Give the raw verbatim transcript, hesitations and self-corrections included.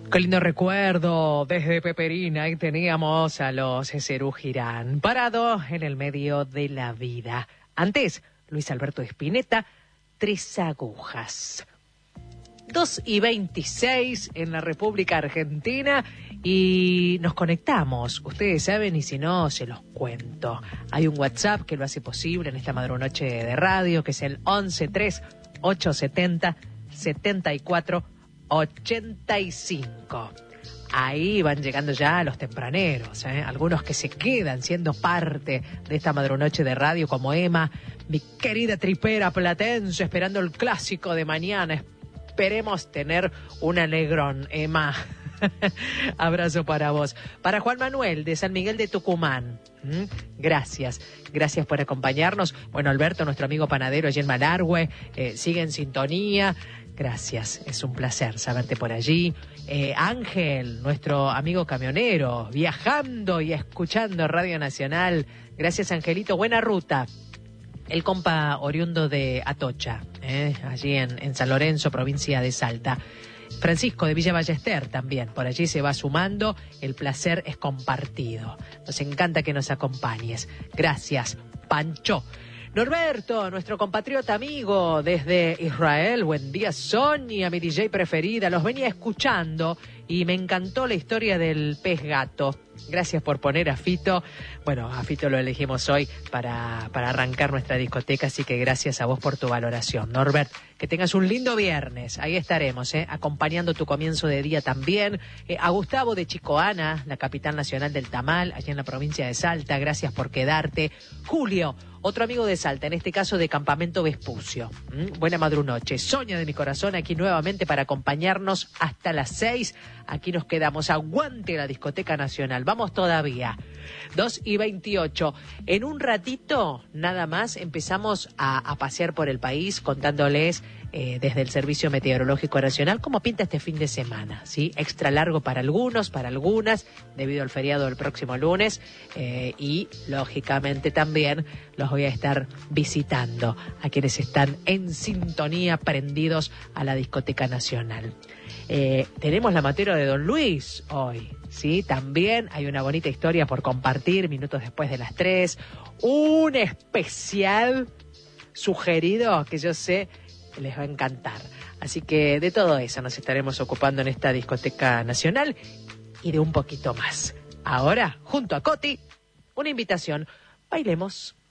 Qué lindo recuerdo, desde Peperina, y teníamos a los Serú Girán, parados en el medio de la vida. Antes, Luis Alberto Spinetta, Tres Agujas. dos y veintiséis en la República Argentina y nos conectamos. Ustedes saben, y si no, se los cuento. Hay un WhatsApp que lo hace posible en esta madrunoche de radio, que es el once tres ocho setenta setenta y cuatro ochenta y cinco. Ahí van llegando ya los tempraneros, ¿eh? Algunos que se quedan siendo parte de esta madrunoche de radio, como Emma, mi querida tripera platense, esperando el clásico de mañana. Esperemos tener un alegrón, Emma. Abrazo para vos. Para Juan Manuel, de San Miguel de Tucumán. ¿Mm? Gracias, gracias por acompañarnos. Bueno, Alberto, nuestro amigo panadero allí en Malargüe, eh, sigue en sintonía. Gracias, es un placer saberte por allí. Eh, Ángel, nuestro amigo camionero, viajando y escuchando Radio Nacional. Gracias, Angelito, buena ruta. El compa oriundo de Atocha, eh, allí en, en San Lorenzo, provincia de Salta. Francisco de Villa Ballester también, por allí se va sumando. El placer es compartido. Nos encanta que nos acompañes. Gracias, Pancho. Norberto, nuestro compatriota amigo desde Israel. Buen día, Sonia, mi D J preferida. Los venía escuchando y me encantó la historia del pez gato. Gracias por poner a Fito. Bueno, a Fito lo elegimos hoy para, para arrancar nuestra discoteca, así que gracias a vos por tu valoración. Norbert, que tengas un lindo viernes. Ahí estaremos, ¿eh? acompañando tu comienzo de día también. Eh, a Gustavo de Chicoana, la capital nacional del tamal, allá en la provincia de Salta. Gracias por quedarte. Julio, otro amigo de Salta, en este caso de Campamento Vespucio. ¿Mm? Buena madrunoche. Sonia de mi corazón, aquí nuevamente para acompañarnos hasta las seis. Aquí nos quedamos. Aguante la discoteca nacional. Vamos todavía. dos y veintiocho. En un ratito, nada más, empezamos a, a pasear por el país contándoles eh, desde el Servicio Meteorológico Nacional cómo pinta este fin de semana, ¿sí? Extra largo para algunos, para algunas, debido al feriado del próximo lunes. Eh, y, lógicamente, también los voy a estar visitando a quienes están en sintonía, prendidos a la discoteca nacional. Eh, tenemos la materia de Don Luis hoy, ¿sí? También hay una bonita historia por compartir minutos después de las tres. Un especial sugerido que yo sé les va a encantar. Así que de todo eso nos estaremos ocupando en esta discoteca nacional y de un poquito más. Ahora, junto a Coti, una invitación. Bailemos.